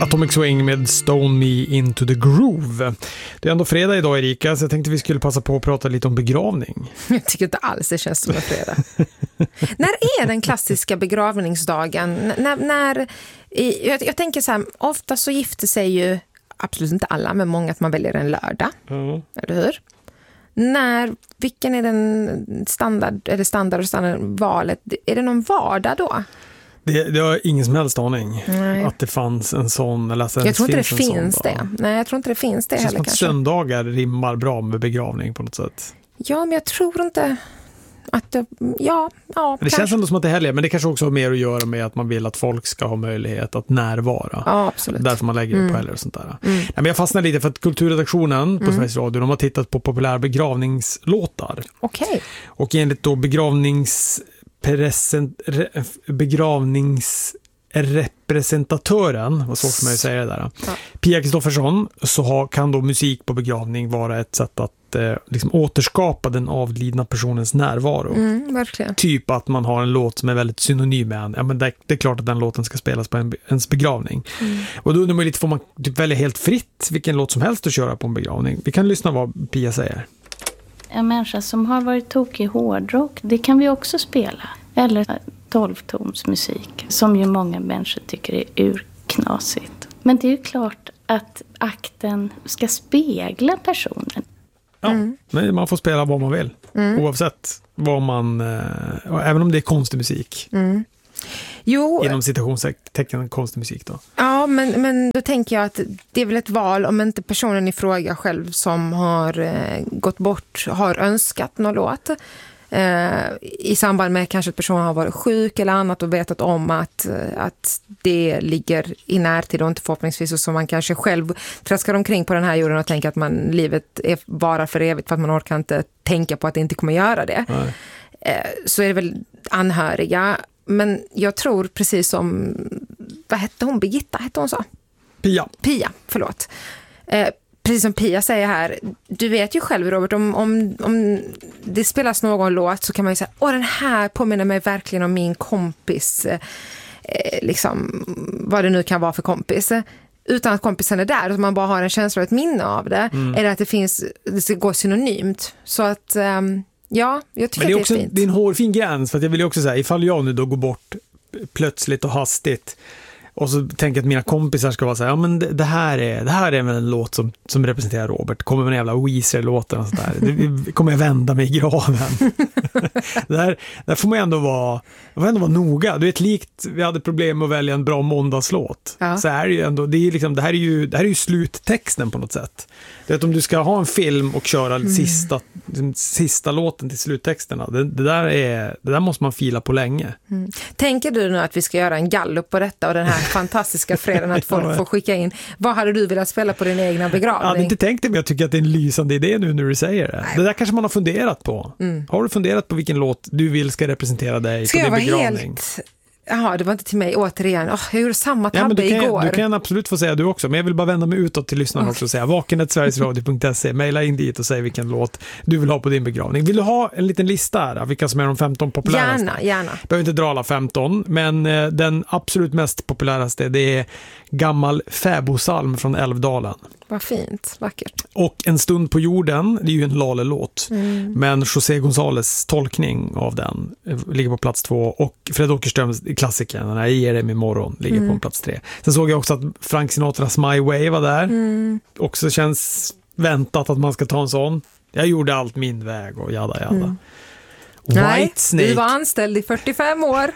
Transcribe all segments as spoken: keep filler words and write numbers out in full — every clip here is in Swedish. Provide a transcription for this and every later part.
Atomic Swing med Stone Me Into the Groove. Det är ändå fredag idag, Erika, så jag tänkte vi skulle passa på att prata lite om begravning. Jag tycker inte alls det känns som en fredag. När är den klassiska begravningsdagen? N- när, när, i, jag, jag tänker så här, ofta så gifter sig ju, absolut inte alla, men många att man väljer en lördag. Mm. Eller hur? När, vilken är den standard, är det standard och standardvalet? Är det någon vardag då? Det, det har ingen som helst aning. Nej. Att det fanns en sån. Eller att jag tror inte det finns sån, det. Nej, jag tror inte det finns det, det heller kanske. Söndagar rimmar bra med begravning på något sätt. Ja, men jag tror inte att det, ja, ja. Det kanske. Känns ändå som att det är helger, men det kanske också har mer att göra med att man vill att folk ska ha möjlighet att närvara. Ja, absolut. Därför man lägger det mm. på helger och sånt där. Mm. Nej, men jag fastnar lite för att kulturredaktionen på mm. Sveriges Radio, de har tittat på populära begravningslåtar. Okej. Okay. Och enligt då begravnings Present, re, begravningsrepresentatören, vad svårt för mig att säga det där. Ja. Pia Kristoffersson, så ha, kan då musik på begravning vara ett sätt att eh, liksom återskapa den avlidna personens närvaro. Mm, verkligen. Typ att man har en låt som är väldigt synonym med en. Ja, men det, det är klart att den låten ska spelas på en, ens begravning. Mm. Och då undrar man lite, får man typ välja helt fritt vilken låt som helst att köra på en begravning? Vi kan lyssna vad Pia säger. En människa som har varit tokig i hårdrock, det kan vi också spela. Eller tolvtonsmusik, som ju många människor tycker är urknasigt. Men det är ju klart att akten ska spegla personen. Ja, mm. men man får spela vad man vill. Mm. Oavsett vad man, äh, även om det är konstig musik. Mm. Jo. Inom citationstecken konstig musik då. Ja, men, men då tänker jag att det är väl ett val om inte personen i fråga själv som har eh, gått bort har önskat någon låt. Eh, i samband med kanske att personen har varit sjuk eller annat och vetat om att, att det ligger i närtid och inte förhoppningsvis, och så man kanske själv traskar omkring på den här jorden och tänker att man, livet är bara för evigt för att man orkar inte tänka på att det inte kommer göra det. Eh, så är det väl anhöriga. Men jag tror precis som, vad hette hon? Birgitta hette hon så? Pia. Pia, förlåt. Eh, precis som Pia säger här, du vet ju själv, Robert, om, om, om det spelas någon låt så kan man ju säga, åh, den här påminner mig verkligen om min kompis, eh, liksom, vad det nu kan vara för kompis. Utan att kompisen är där, och man bara har en känsla och ett minne av det, mm. eller att det finns, det ska gå synonymt. Så att... Eh, Ja, jag tycker men det är att också det är fint. Det är en hårfin gräns, för att jag vill ju också säga, ifall jag nu då går bort plötsligt och hastigt och så tänker jag att mina kompisar ska vara så här, ja men det, det här är det här är väl en låt som, som representerar Robert. Kommer med en jävla Weezer-låten och sådär. Det kommer jag vända mig i graven. där, där får man ändå vara, man får ändå vara noga. Du vet, likt vi hade problem med att välja en bra måndagslåt. Ja. Så är det ju ändå, det är liksom, det här är ju, det här är ju sluttexten på något sätt. Det är att om du ska ha en film och köra mm. sista, liksom, sista låten till sluttexterna, det, det, där är, det där måste man fila på länge. Mm. Tänker du nu att vi ska göra en gallup på detta och den här fantastiska fredagen att folk får skicka in? Vad hade du velat spela på din egna begravning? Jag hade inte tänkt det, men jag tycker att det är en lysande idé nu när du säger det. Det där kanske man har funderat på. Mm. Har du funderat på vilken låt du vill ska representera dig ska på din begravning? Helt... Jaha, det var inte till mig återigen. Oh, jag gjorde samma tabbe ja, igår. Du kan absolut få säga du också, men jag vill bara vända mig utåt till lyssnarna okay. också och säga vaken snabel-a sverigesradio punkt se, mejla in dit och säg vilken låt du vill ha på din begravning. Vill du ha en liten lista här, vilka som är de femton populäraste? Gärna, gärna. Behöver inte dra alla femton, men eh, den absolut mest populäraste, det är Gammal fäbosalm från Älvdalen. Vad fint, vackert. Och En stund på jorden, det är ju en Lale-låt. Mm. Men José González tolkning av den ligger på plats två. Och Fred Åkerströms klassiker, den här I är det med morgon, ligger mm. på plats tre. Sen såg jag också att Frank Sinatras My Way var där. Mm. Också känns väntat att man ska ta en sån. Jag gjorde allt min väg och jada jada. Mm. White Nej, Snake. Du var anställd i fyrtiofem år.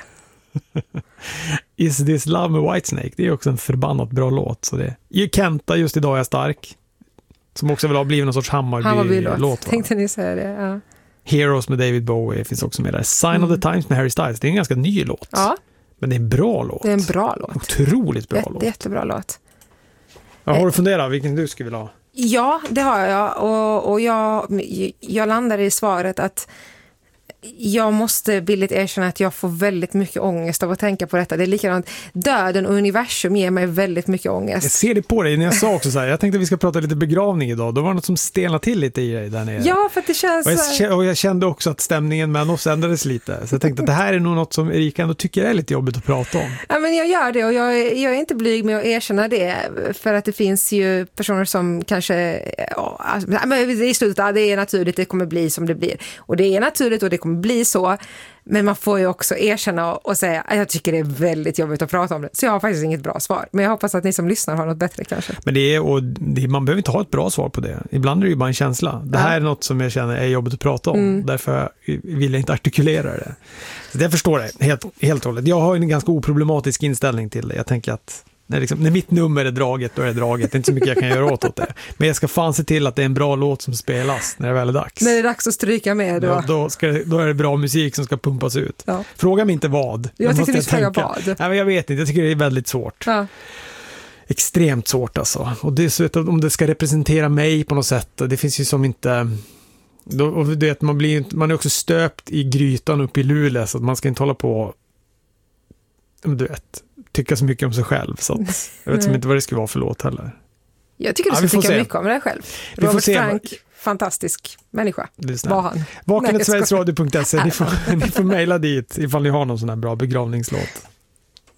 Is This Love med Whitesnake, det är också en förbannat bra låt, så det är Kenta just idag är stark, som också vill ha blivit någon sorts Hammarby-låt. Tänkte ni säga det, ja. Heroes med David Bowie finns också med där. Sign mm. of the Times med Harry Styles, det är en ganska ny låt. Ja. Men det är en bra låt. Det är en bra låt. Otroligt bra Jätte, låt. Jättebra låt. Ja, har du funderat vilken du skulle vilja ha? Ja, det har jag. Och, och jag, jag landar i svaret att jag måste billigt erkänna att jag får väldigt mycket ångest av att tänka på detta. Det är likadant. Döden och universum ger mig väldigt mycket ångest. Jag ser det på dig när jag sa också så här, jag tänkte att vi ska prata lite begravning idag. Då var det något som stelnade till lite i dig där nere. Ja, för att det känns... Och jag, och jag kände också att stämningen mellan oss ändrades lite. Så jag tänkte att det här är nog något som Erika ändå tycker är lite jobbigt att prata om. Ja, men jag gör det och jag är, jag är inte blyg med att erkänna det. För att det finns ju personer som kanske... Ja, alltså, men i slutet, ja, det är naturligt, det kommer bli som det blir. Och det är naturligt och det kommer bli så. Men man får ju också erkänna och säga att jag tycker det är väldigt jobbigt att prata om det. Så jag har faktiskt inget bra svar. Men jag hoppas att ni som lyssnar har något bättre kanske. Men det är, och det, man behöver inte ha ett bra svar på det. Ibland är det ju bara en känsla. Det här ja. är något som jag känner är jobbigt att prata om. Mm. Därför vill jag inte artikulera det. Så jag förstår det helt, helt och hållet. Jag har en ganska oproblematisk inställning till det. Jag tänker att när, liksom, när mitt nummer är draget, då är det draget. Det är inte så mycket jag kan göra åt, åt det. Men jag ska fan se till att det är en bra låt som spelas när det väl är dags. När det är dags att stryka med då. Ja, då, ska det, då är det bra musik som ska pumpas ut. Ja. Fråga mig inte vad. Jag tycker du ska fråga vad. Nej, men jag vet inte, jag tycker det är väldigt svårt. Ja. Extremt svårt alltså. Och det är så att om det ska representera mig på något sätt. Det finns ju som inte... Då, och det, man, blir, man är också stöpt i grytan upp i Luleå, så att man ska inte hålla på... Du vet... tycka så mycket om sig själv, så att jag vet inte vad det skulle vara för låt heller. Jag tycker du ska ja, tycka se. mycket om dig själv. Robert Frank, fantastisk människa. Var han. Vaken at sveriges radio punkt se. Ni får, ni får mejla dit ifall ni har någon sån här bra begravningslåt.